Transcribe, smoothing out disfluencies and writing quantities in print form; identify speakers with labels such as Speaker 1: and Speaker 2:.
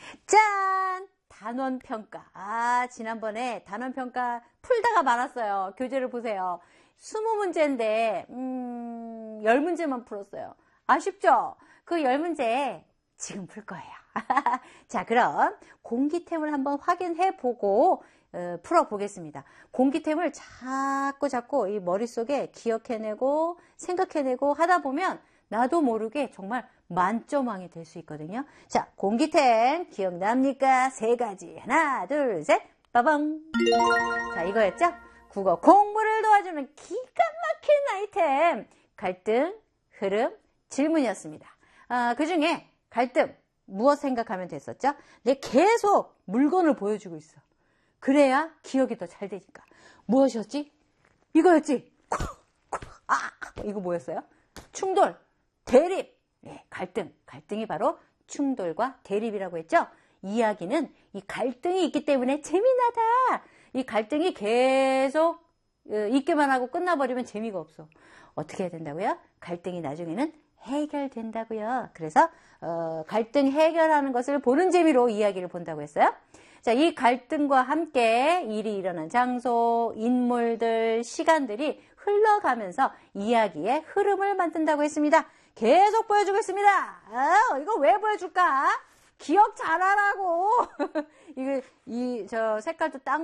Speaker 1: 짠! 단원평가. 지난번에 단원평가 풀다가 말았어요. 교재를 보세요. 20문제인데 10문제만 풀었어요. 아쉽죠? 그 10문제 지금 풀 거예요. 자, 그럼 공기템을 한번 확인해보고 풀어보겠습니다. 공기템을 자꾸 이 머릿속에 기억해내고 생각해내고 하다 보면 나도 모르게 정말 만점왕이 될 수 있거든요. 자, 공기템 기억납니까? 3가지. 하나, 둘, 셋. 빠방. 자, 이거였죠? 국어 공부를 도와주는 기가 막힌 아이템. 갈등, 흐름, 질문이었습니다. 그 중에 갈등, 무엇 생각하면 됐었죠? 내가 계속 물건을 보여주고 있어. 그래야 기억이 더 잘 되니까. 무엇이었지? 이거였지? 이거 뭐였어요? 충돌, 대립, 네, 갈등. 갈등이 바로 충돌과 대립이라고 했죠? 이야기는 이 갈등이 있기 때문에 재미나다. 이 갈등이 계속 있기만 하고 끝나버리면 재미가 없어. 어떻게 해야 된다고요? 갈등이 나중에는 해결된다고요. 그래서 갈등 해결하는 것을 보는 재미로 이야기를 본다고 했어요. 자, 이 갈등과 함께 일이 일어난 장소, 인물들, 시간들이 흘러가면서 이야기의 흐름을 만든다고 했습니다. 계속 보여주고 있습니다. 이거 왜 보여줄까? 기억 잘하라고. 저 색깔도 딱